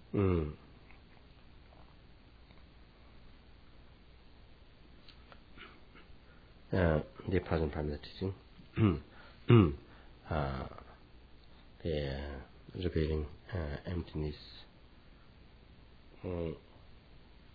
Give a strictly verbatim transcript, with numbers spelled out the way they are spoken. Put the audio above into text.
Mm. Uh, the present part of the teaching, uh, the uh, revealing uh, emptiness. Mm.